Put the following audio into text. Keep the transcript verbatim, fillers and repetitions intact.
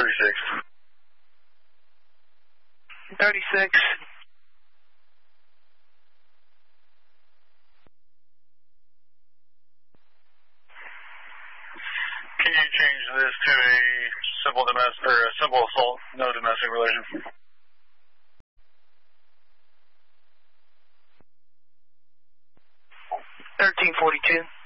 thirty-six. thirty-six. Can you change this to a simple domestic or a simple assault, no domestic relation? thirteen forty-two.